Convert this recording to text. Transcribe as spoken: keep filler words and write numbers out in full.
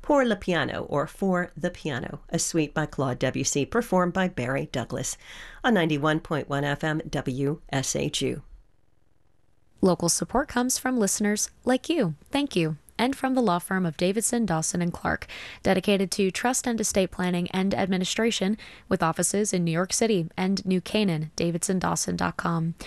Pour le Piano, or For the Piano, a suite by Claude Debussy, performed by Barry Douglas on ninety-one point one F M W S H U. Local support comes from listeners like you. Thank you. And from the law firm of Davidson, Dawson and Clark, dedicated to trust and estate planning and administration, with offices in New York City and New Canaan, davidson dawson dot com.